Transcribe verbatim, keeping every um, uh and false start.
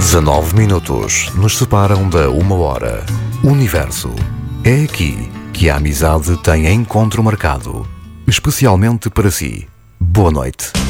dezanove minutos nos separam da uma hora. Universo. É aqui que a amizade tem encontro marcado. Especialmente para si. Boa noite.